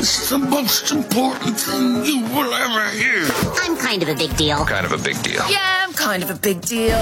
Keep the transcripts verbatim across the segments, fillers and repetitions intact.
It's the most important thing you will ever hear. I'm kind of a big deal. Kind of a big deal. Yeah, I'm kind of a big deal.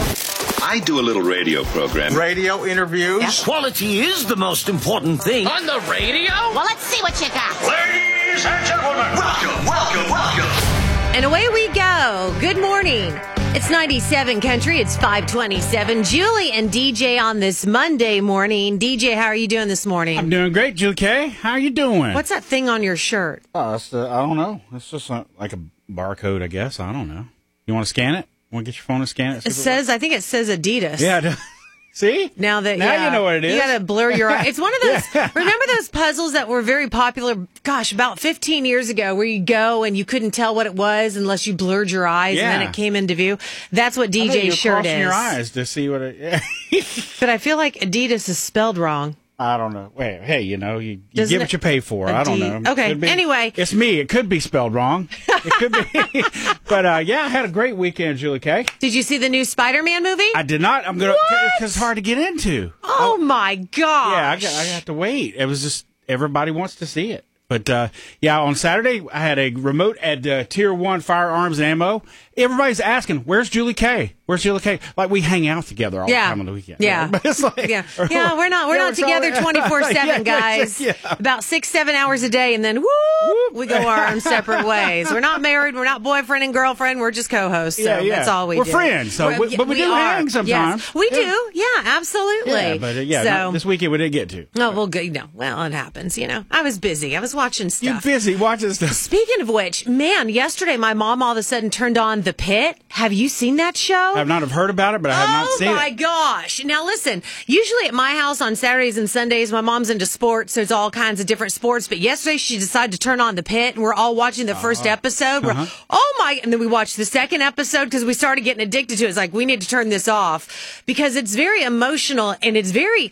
I do a little radio program. Radio interviews. Yeah. Quality is the most important thing. On the radio? Well, let's see what you got. Ladies and gentlemen, welcome, welcome, welcome. And away we go. Good morning. It's ninety-seven Country. It's five twenty-seven. Julie and D J on this Monday morning. D J, how are you doing this morning? I'm doing great, Julie K. How are you doing? What's that thing on your shirt? Oh, it's, uh, I don't know. It's just uh, like a barcode, I guess. I don't know. You want to scan it? Want to get your phone and scan it? It says, I think it says Adidas. Yeah. it- See? Now that Now yeah, you know what it is. You got to blur your eyes. It's one of those, Yeah. remember those puzzles that were very popular, gosh, about fifteen years ago, where you go and you couldn't tell what it was unless you blurred your eyes Yeah. and then it came into view? That's what I think D J's you're shirt crossing is. your eyes to see what it yeah. But I feel like Adidas is spelled wrong. I don't know. Wait, hey, you know, you, you Doesn't get it- what you pay for. a I don't D- know. Okay, Could be- anyway. It's me. It could be spelled wrong. It could be. But, uh, yeah, I had a great weekend, Julie K. Did you see the new Spider-Man movie? I did not. I'm going to, What? because it's hard to get into. Oh, my gosh. Yeah, I, got, I have to wait. It was just everybody wants to see it. But, uh, yeah, on Saturday, I had a remote at uh, Tier one Firearms and Ammo. Everybody's asking, where's Julie K? Where's Julie K? Like, we hang out together all Yeah. the time on the weekend. Yeah. But it's like, Yeah, yeah, we're not we're Yeah, not it's together all- twenty-four seven, Yeah, guys. yeah. About six, seven hours a day, and then whoop, we go our own separate ways. We're not married. We're not boyfriend and girlfriend. We're just co-hosts. So Yeah, yeah. that's all we We're do. friends, so we- but we do are. hang sometimes. Yes, we Yeah. do. Yeah, absolutely. Yeah, but, uh, yeah, so, not- this weekend we didn't get to. oh, well, good. No, well, it happens. You know, I was busy. I was watching You're stuff. busy watching stuff. Speaking of which, man, yesterday my mom all of a sudden turned on The Pit. Have you seen that show? I've not have heard about it, but I have not Oh seen my it. gosh. Now listen, usually at my house on Saturdays and Sundays, my mom's into sports, so it's all kinds of different sports. But yesterday she decided to turn on The Pit, and we're all watching the first episode. We're, oh my, and then we watched the second episode because we started getting addicted to it. It's like, we need to turn this off because it's very emotional and it's very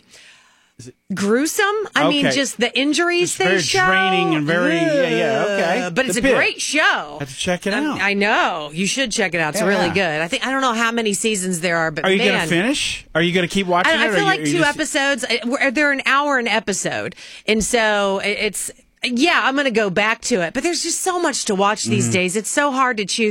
gruesome. I mean, Okay. just the injuries It's they very show. draining and very- yeah, yeah, okay. Ugh. But it's The a Pit. great show. I have to check it Um, out. I know. You should check it out. It's Yeah. really good. I think I don't know how many seasons there are, but Are you man, going to finish? Are you going to keep watching I, I it? or feel you- like or you two just- episodes. uh, we're- They're an hour an episode, and so it- it's yeah. I'm going to go back to it, but there's just so much to watch these Mm-hmm. days. It's so hard to choose.